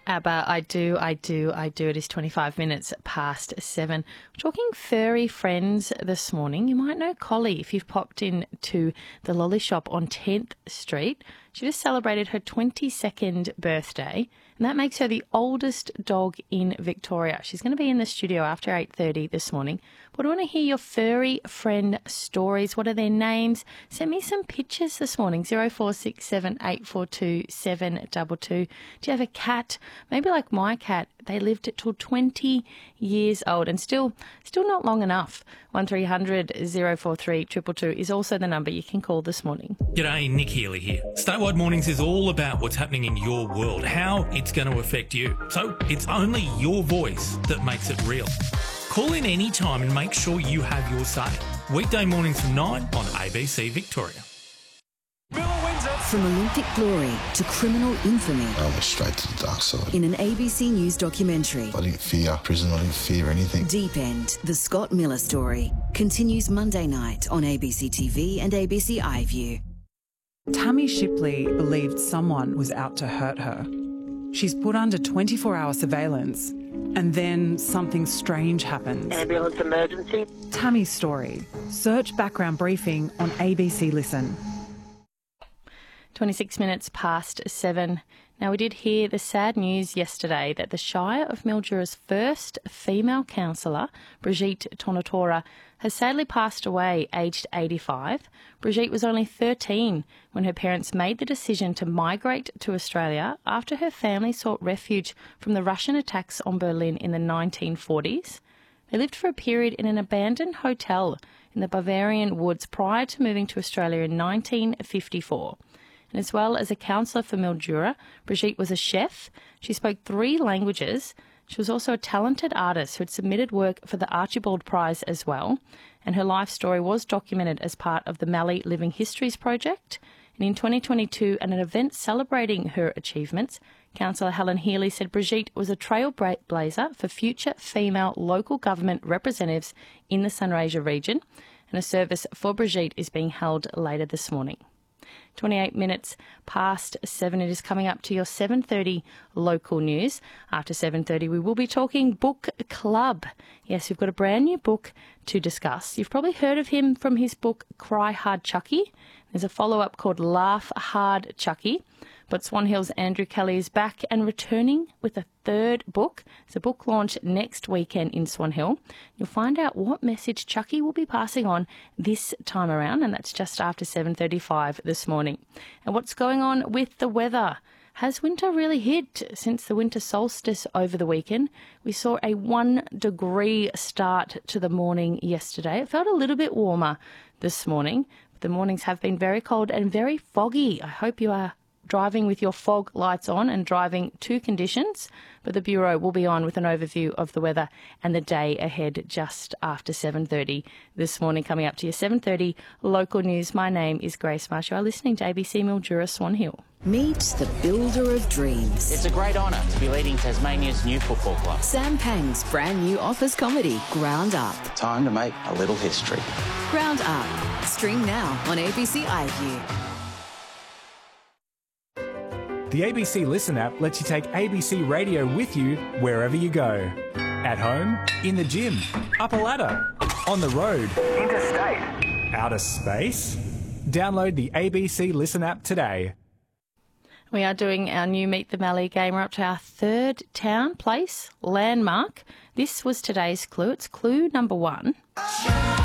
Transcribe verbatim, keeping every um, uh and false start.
ABBA, I do, I do, I do. It is twenty-five minutes past seven. We're talking furry friends this morning. You might know Collie if you've popped in to the Lolly Shop on tenth Street. She just celebrated her twenty-second birthday, and that makes her the oldest dog in Victoria. She's going to be in the studio after eight thirty this morning. But I want to hear your furry friend stories. What are their names? Send me some pictures this morning, zero four six seven eight four two seven two two. Do you have a cat? Maybe like my cat, they lived till twenty years old and still still not long enough. one three hundred zero four three two two two is also the number you can call this morning. G'day, Nick Healy here. Statewide Mornings is all about what's happening in your world, how it's going to affect you. So it's only your voice that makes it real. Call in any time and make sure you have your say. Weekday mornings from nine on A B C Victoria. From Olympic glory to criminal infamy. I went straight to the dark side. In an A B C News documentary. I didn't fear prison, I didn't fear anything. Deep End, the Scott Miller story, continues Monday night on A B C T V and A B C iView. Tammy Shipley believed someone was out to hurt her. She's put under twenty-four hour surveillance, and then something strange happens. Ambulance emergency. Tammy's story. Search background briefing on A B C Listen. twenty-six minutes past seven. Now, we did hear the sad news yesterday that the Shire of Mildura's first female councillor, Brigitte Tonatora, has sadly passed away aged eighty-five. Brigitte was only thirteen when her parents made the decision to migrate to Australia after her family sought refuge from the Russian attacks on Berlin in the nineteen forties. They lived for a period in an abandoned hotel in the Bavarian woods prior to moving to Australia in nineteen fifty-four. And as well as a counsellor for Mildura, Brigitte was a chef. She spoke three languages. She was also a talented artist who had submitted work for the Archibald Prize as well. And her life story was documented as part of the Mallee Living Histories project. And in twenty twenty-two, at an event celebrating her achievements, Councillor Helen Healy said Brigitte was a trailblazer for future female local government representatives in the Sunraysia region. And a service for Brigitte is being held later this morning. twenty-eight minutes past seven. It is coming up to your seven thirty local news. After seven thirty, we will be talking book club. Yes, we've got a brand new book to discuss. You've probably heard of him from his book Cry Hard Chucky. There's a follow-up called Laugh Hard Chucky. But Swan Hill's Andrew Kelly is back and returning with a third book. It's a book launch next weekend in Swan Hill. You'll find out what message Chucky will be passing on this time around, and that's just after seven thirty-five this morning. And what's going on with the weather? Has winter really hit since the winter solstice over the weekend? We saw a one degree start to the morning yesterday. It felt a little bit warmer this morning. The mornings have been very cold and very foggy. I hope you are driving with your fog lights on and driving to conditions, but the Bureau will be on with an overview of the weather and the day ahead just after seven thirty this morning. Coming up to your seven thirty local news, my name is Grace Marsh. You are listening to A B C Mildura Swan Hill. Meet the builder of dreams. It's a great honour to be leading Tasmania's new football club. Sam Pang's brand new office comedy, Ground Up. Time to make a little history. Ground Up. Stream now on A B C iView. The A B C Listen app lets you take A B C Radio with you wherever you go. At home, in the gym, up a ladder, on the road, interstate, outer space. Download the A B C Listen app today. We are doing our new Meet the Mallee game. We're up to our third town, place, landmark. This was today's clue. It's clue number one.